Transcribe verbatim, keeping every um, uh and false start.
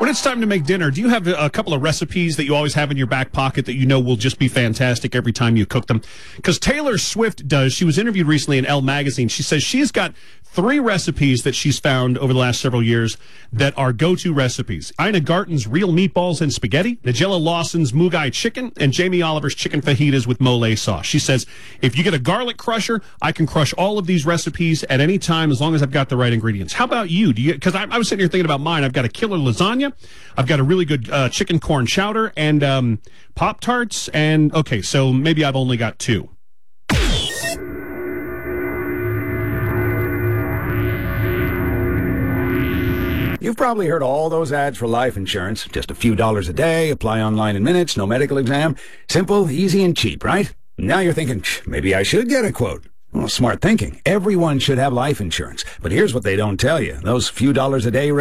When it's time to make dinner, do you have a couple of recipes that you always have in your back pocket that you know will just be fantastic every time you cook them? Because Taylor Swift does. She was interviewed recently in Elle magazine. She says she's got three recipes that she's found over the last several years that are go-to recipes. Ina Garten's Real Meatballs and Spaghetti, Nigella Lawson's Mugai Chicken, and Jamie Oliver's Chicken Fajitas with mole sauce. She says, if you get a garlic crusher, I can crush all of these recipes at any time as long as I've got the right ingredients. How about you? Do you? Because I, I was sitting here thinking about mine. I've got a killer lasagna. I've got a really good uh, chicken corn chowder and um, Pop-Tarts. And, okay, so maybe I've only got two. You've probably heard all those ads for life insurance. Just a few dollars a day, apply online in minutes, no medical exam. Simple, easy, and cheap, right? Now you're thinking, maybe I should get a quote. Well, smart thinking. Everyone should have life insurance. But here's what they don't tell you. Those few dollars a day